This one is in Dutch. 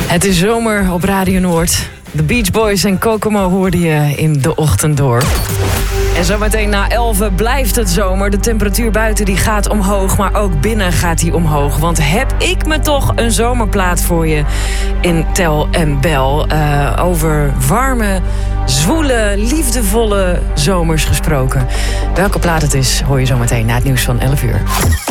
Het is zomer op Radio Noord. De Beach Boys en Kokomo hoorde je in de ochtend door. En zometeen na 11 blijft het zomer. De temperatuur buiten die gaat omhoog, maar ook binnen gaat die omhoog. Want heb ik me toch een zomerplaat voor je in Tel en Bel. Over warme, zwoele, liefdevolle zomers gesproken. Welke plaat het is, hoor je zometeen na het nieuws van 11 uur.